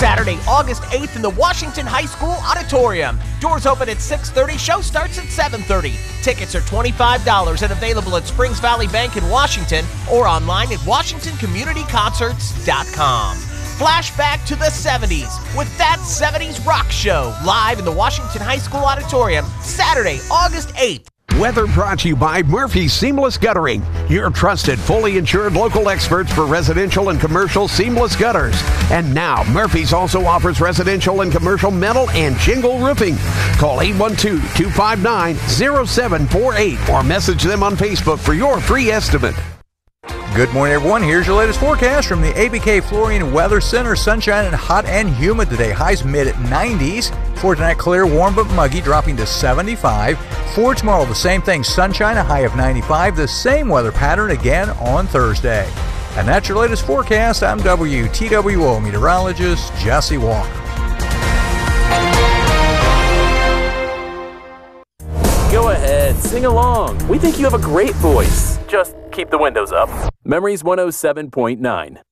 Saturday, August 8th in the Washington High School Auditorium. Doors open at 6:30, show starts at 7:30. Tickets are $25 and available at Springs Valley Bank in Washington or online at WashingtonCommunityConcerts.com. Flashback to the 70s with That 70s Rock Show, live in the Washington High School Auditorium, Saturday, August 8th. Weather brought to you by Murphy's Seamless Guttering, your trusted, fully insured local experts for residential and commercial seamless gutters. And now, Murphy's also offers residential and commercial metal and shingle roofing. Call 812-259-0748 or message them on Facebook for your free estimate. Good morning, everyone. Here's your latest forecast from the ABK Flooring Weather Center. Sunshine and hot and humid today. Highs mid-90s. For tonight, clear, warm but muggy, dropping to 75. For tomorrow, the same thing. Sunshine, a high of 95. The same weather pattern again on Thursday. And that's your latest forecast. I'm WTWO meteorologist Jesse Walker. Go ahead, sing along. We think you have a great voice. Just keep the windows up. Memories 107.9.